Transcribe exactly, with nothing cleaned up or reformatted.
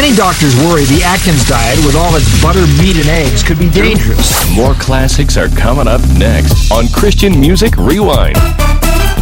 Many doctors worry the Atkins diet, with all its butter, meat, and eggs, could be dangerous. More classics are coming up next on Christian Music Rewind.